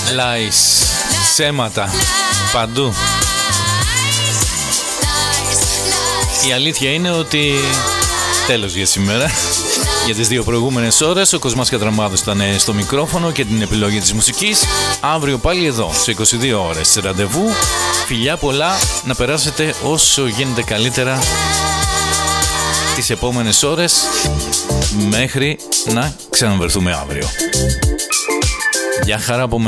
Lies, ψέματα παντού. Η αλήθεια είναι ότι τέλος για σήμερα. Για τις δύο προηγούμενες ώρες ο Κοσμάς Κατραμάδος ήταν στο μικρόφωνο και την επιλογή της μουσικής. Αύριο πάλι εδώ σε 22 ώρες ραντεβού. Φιλιά πολλά, να περάσετε όσο γίνεται καλύτερα τις επόμενες ώρες μέχρι να ξαναβρεθούμε αύριο. Γεια χαρά από μένα.